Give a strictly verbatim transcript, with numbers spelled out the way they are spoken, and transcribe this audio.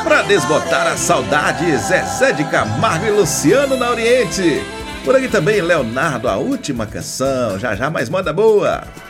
Pra desbotar a saudade, Zezé de Camargo e Luciano na Oriente. Por aqui também, Leonardo, a última canção. Já já mais moda boa.